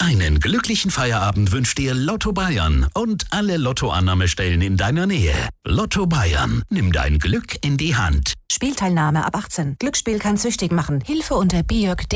Einen glücklichen Feierabend wünscht dir Lotto Bayern und alle Lottoannahmestellen in deiner Nähe. Lotto Bayern, nimm dein Glück in die Hand. Spielteilnahme ab 18. Glücksspiel kann süchtig machen. Hilfe unter BJD.